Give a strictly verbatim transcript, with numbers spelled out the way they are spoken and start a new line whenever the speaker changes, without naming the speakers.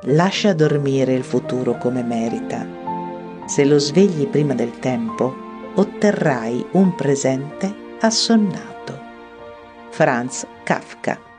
lascia dormire il futuro come merita. Se lo svegli prima del tempo, otterrai un presente assonnato. Franz Kafka.